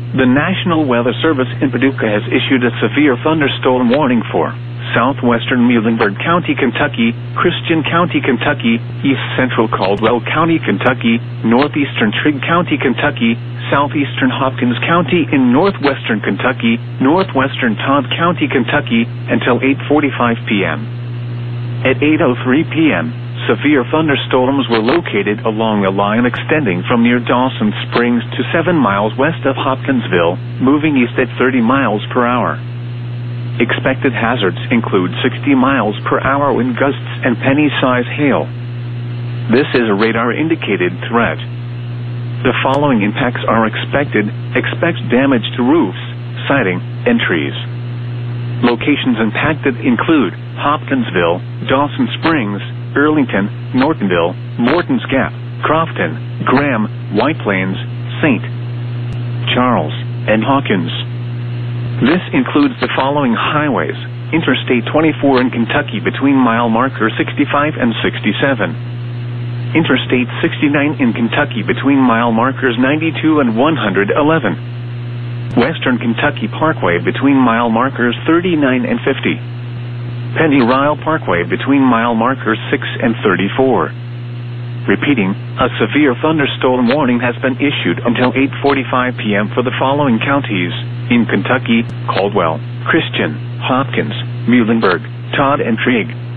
The National Weather Service in Paducah has issued a severe thunderstorm warning for southwestern Muhlenberg County, Kentucky, Christian County, Kentucky, east central Caldwell County, Kentucky, northeastern Trigg County, Kentucky, southeastern Hopkins County in northwestern Kentucky, northwestern Todd County, Kentucky, until 8:45 p.m. At 8:03 p.m., severe thunderstorms were located along a line extending from near Dawson Springs to 7 miles west of Hopkinsville, moving east at 30 miles per hour. Expected hazards include 60 miles per hour wind gusts and penny-size hail. This is a radar-indicated threat. The following impacts are expected. Expect damage to roofs, siding, and trees. Locations impacted include Hopkinsville, Dawson Springs, Earlington, Nortonville, Morton's Gap, Crofton, Graham, White Plains, St. Charles, and Hawkins. This includes the following highways: Interstate 24 in Kentucky between mile marker 65 and 67. Interstate 69 in Kentucky between mile markers 92 and 111. Western Kentucky Parkway between mile markers 39 and 50. Penny Ryle Parkway between mile markers 6 and 34. Repeating, a severe thunderstorm warning has been issued until 8:45 p.m. for the following counties in Kentucky: Caldwell, Christian, Hopkins, Muhlenberg, Todd and Trigg.